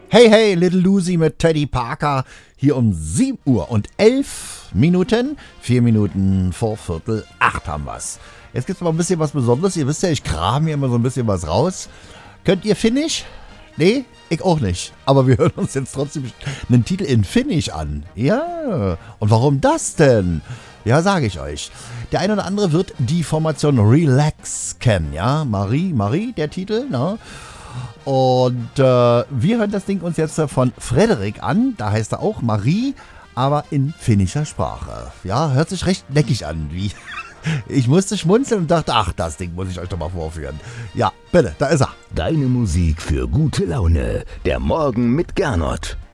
Hey, hey, Little Lucy mit Teddy Parker. Hier um 7 Uhr und 11 Minuten. 4 Minuten vor 7:45 haben wir's. Jetzt gibt's mal ein bisschen was Besonderes. Ihr wisst ja, ich kram hier immer so ein bisschen was raus. Könnt ihr Finnisch? Nee, ich auch nicht. Aber wir hören uns jetzt trotzdem einen Titel in Finnisch an. Ja, und warum das denn? Ja, sage ich euch. Der eine oder andere wird die Formation Relax kennen, ja? Marie, der Titel, ne? Und wir hören das Ding uns jetzt von Frederik an. Da heißt er auch Marie, aber in finnischer Sprache. Ja, hört sich recht neckig an. Ich musste schmunzeln und dachte, ach, das Ding muss ich euch doch mal vorführen. Ja, bitte, da ist er. Deine Musik für gute Laune. Der Morgen mit Gernot.